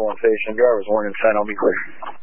1 station, driver's warning sign, I'll be clear.